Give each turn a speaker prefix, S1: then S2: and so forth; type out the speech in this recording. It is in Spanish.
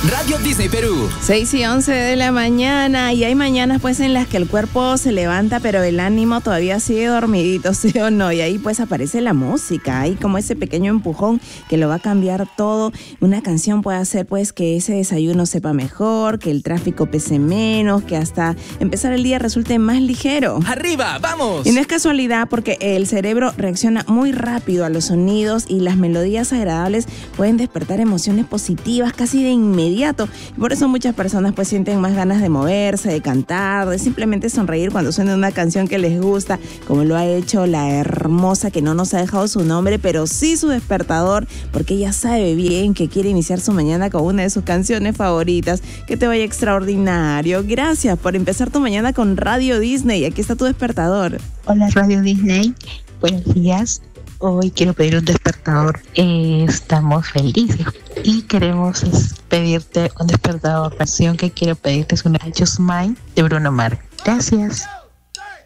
S1: Radio Disney Perú.
S2: 6:11 de la mañana, y hay mañanas pues en las que el cuerpo se levanta pero el ánimo todavía sigue dormidito, ¿sí o no? Y ahí pues aparece la música, ahí como ese pequeño empujón que lo va a cambiar todo. Una canción puede hacer pues que ese desayuno sepa mejor, que el tráfico pese menos, que hasta empezar el día resulte más ligero.
S1: ¡Arriba, vamos!
S2: Y no es casualidad, porque el cerebro reacciona muy rápido a los sonidos y las melodías agradables pueden despertar emociones positivas casi de inmediato. Por eso muchas personas pues sienten más ganas de moverse, de cantar, de simplemente sonreír cuando suena una canción que les gusta, como lo ha hecho la hermosa que no nos ha dejado su nombre, pero sí su despertador, porque ella sabe bien que quiere iniciar su mañana con una de sus canciones favoritas. Que te vaya extraordinario. Gracias por empezar tu mañana con Radio Disney. Aquí está tu despertador.
S3: Hola Radio Disney, buenos días. Hoy quiero pedir un despertador. Estamos felices y queremos pedirte un despertador. La canción que quiero pedirte es una I Just Mine de Bruno Mars. Gracias.